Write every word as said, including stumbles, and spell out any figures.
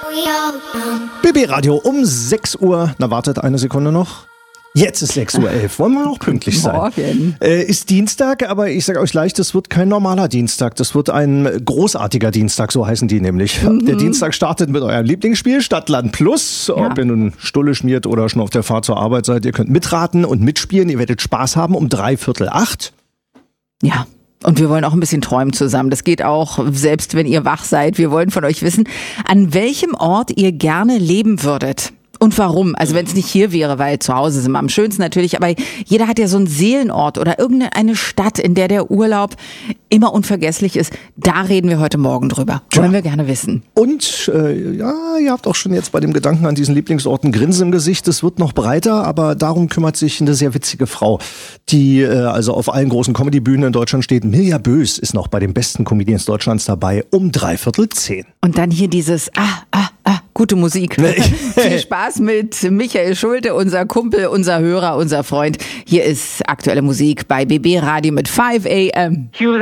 B B Radio um sechs Uhr. Na, wartet eine Sekunde noch. Jetzt ist sechs Uhr elf. Wollen wir noch pünktlich sein? Morgen. Äh, ist Dienstag, aber ich sage euch gleich, das wird kein normaler Dienstag. Das wird ein großartiger Dienstag, so heißen die nämlich. Mhm. Der Dienstag startet mit eurem Lieblingsspiel Stadtland Plus. Ja. Ob ihr nun Stulle schmiert oder schon auf der Fahrt zur Arbeit seid, ihr könnt mitraten und mitspielen. Ihr werdet Spaß haben um drei Viertel acht. Ja. Und wir wollen auch ein bisschen träumen zusammen. Das geht auch, selbst wenn ihr wach seid. Wir wollen von euch wissen, an welchem Ort ihr gerne leben würdet. Und warum? Also wenn es nicht hier wäre, weil zu Hause sind wir am schönsten natürlich, aber jeder hat ja so einen Seelenort oder irgendeine Stadt, in der der Urlaub immer unvergesslich ist. Da reden wir heute Morgen drüber. Wollen ja. wir gerne wissen. Und äh, ja, ihr habt auch schon jetzt bei dem Gedanken an diesen Lieblingsorten Grinsen im Gesicht. Es wird noch breiter, aber darum kümmert sich eine sehr witzige Frau, die äh, also auf allen großen Comedy-Bühnen in Deutschland steht. Mirja Bös ist noch bei den besten Comedians Deutschlands dabei um dreiviertel zehn. Und dann hier dieses Ah, ah, ah, gute Musik. Viel Spaß mit Michael Schulte, unser Kumpel, unser Hörer, unser Freund. Hier ist aktuelle Musik bei B B Radio mit fünf A M.